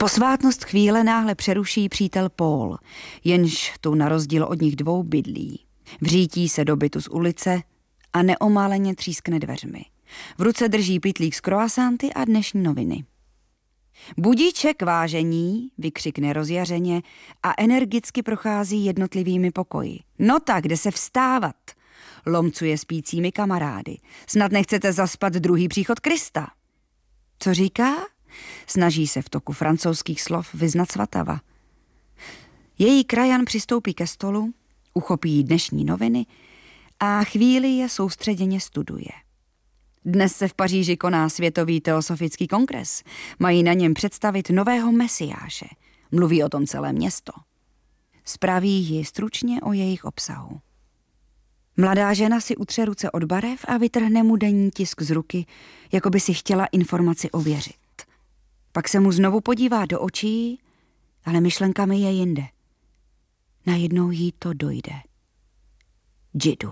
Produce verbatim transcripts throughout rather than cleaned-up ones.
Posvátnost chvíle náhle přeruší přítel Paul, jenž tu na rozdíl od nich dvou bydlí. Vřítí se do bytu z ulice a neomáleně třískne dveřmi. V ruce drží pytlík s croissanty a dnešní noviny. Budíček, vážení, vykřikne rozjařeně a energicky prochází jednotlivými pokoji. No tak, kde se vstávat? Lomcuje spícími kamarády. Snad nechcete zaspat druhý příchod Krista. Co říká? Snaží se v toku francouzských slov vyznat Svatava. Její krajan přistoupí ke stolu, uchopí dnešní noviny a chvíli je soustředěně studuje. Dnes se v Paříži koná Světový teosofický kongres. Mají na něm představit nového mesiáše. Mluví o tom celé město. Spraví ji stručně o jejich obsahu. Mladá žena si utře ruce od barev a vytrhne mu denní tisk z ruky, jako by si chtěla informaci ověřit. Pak se mu znovu podívá do očí, ale myšlenkami je jinde. Najednou jí to dojde. Džidu.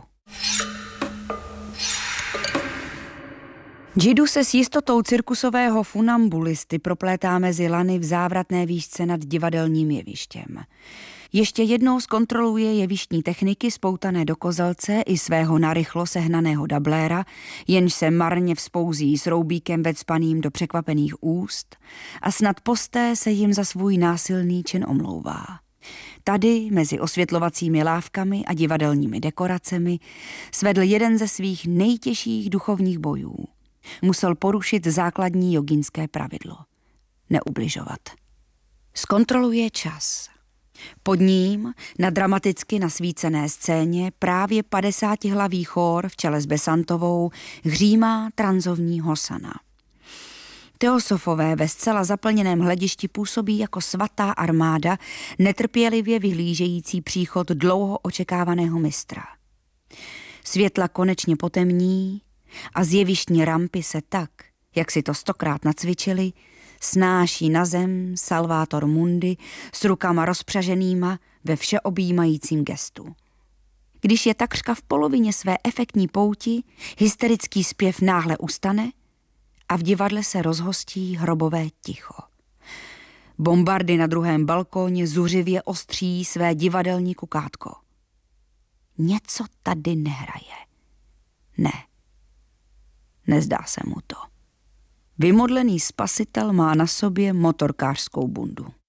Džidu se s jistotou cirkusového funambulisty proplétá mezi lany v závratné výšce nad divadelním jevištěm. Ještě jednou zkontroluje jevištní techniky spoutané do kozelce i svého narychlo sehnaného dabléra, jenž se marně vzpouzí s roubíkem vecpaným do překvapených úst a snad posté se jim za svůj násilný čin omlouvá. Tady, mezi osvětlovacími lávkami a divadelními dekoracemi, svedl jeden ze svých nejtěžších duchovních bojů. Musel porušit základní jogínské pravidlo. Neubližovat. Zkontroluje čas. Pod ním, na dramaticky nasvícené scéně, právě padesátihlavý chór v čele s Besantovou hřímá tranzovní hosana. Teosofové ve zcela zaplněném hledišti působí jako svatá armáda, netrpělivě vyhlížející příchod dlouho očekávaného mistra. Světla konečně potemní a z jevištní rampy se tak, jak si to stokrát nacvičili, snáší na zem Salvator Mundi s rukama rozpřaženýma ve všeobjímajícím gestu. Když je takřka v polovině své efektní pouti, hysterický zpěv náhle ustane a v divadle se rozhostí hrobové ticho. Bombardy na druhém balkóně zuřivě ostří své divadelní kukátko. Něco tady nehraje. Ne. Nezdá se mu to. Vymodlený spasitel má na sobě motorkářskou bundu.